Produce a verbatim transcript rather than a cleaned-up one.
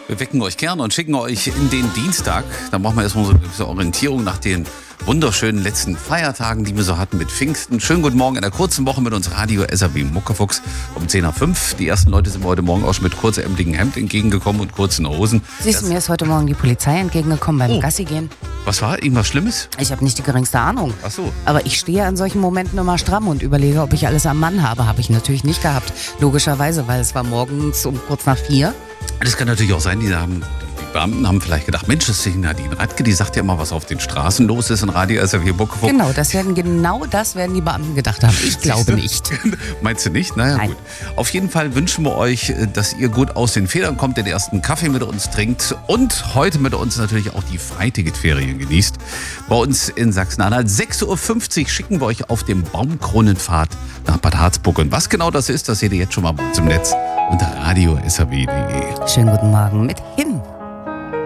Wir wecken euch gerne und schicken euch in den Dienstag. Da machen wir erstmal so eine gewisse Orientierung nach den wunderschönen letzten Feiertagen, die wir so hatten mit Pfingsten. Schönen guten Morgen in der kurzen Woche mit uns Radio S R W Muckefuchs um zehn nach fünf. Die ersten Leute sind mir heute Morgen auch schon mit kurzärmeligen Hemd entgegengekommen und kurzen Hosen. Siehst du, mir ist heute Morgen die Polizei entgegengekommen beim Oh. Gassi gehen. Was war? Irgendwas Schlimmes? Ich habe nicht die geringste Ahnung. Ach so. Aber ich stehe an solchen Momenten immer stramm und überlege, ob ich alles am Mann habe. Habe ich natürlich nicht gehabt. Logischerweise, weil es war morgens um kurz nach vier. Das kann natürlich auch sein, die haben... Die Beamten haben vielleicht gedacht, Mensch, das ist die Nadine Radke, die sagt ja immer, was auf den Straßen los ist in Radio S R W Muckefuchs. Genau, das werden genau das werden die Beamten gedacht haben. Ich glaube nicht. Meinst du nicht? Naja, Nein. gut. Auf jeden Fall wünschen wir euch, dass ihr gut aus den Federn kommt, den ersten Kaffee mit uns trinkt und heute mit uns natürlich auch die Freiticketferien genießt. Bei uns in Sachsen-Anhalt. sechs Uhr fünfzig schicken wir euch auf dem Baumkronenpfad nach Bad Harzburg. Und was genau das ist, das seht ihr jetzt schon mal bei uns im Netz unter radio s r w punkt d e. Schönen guten Morgen mit Him.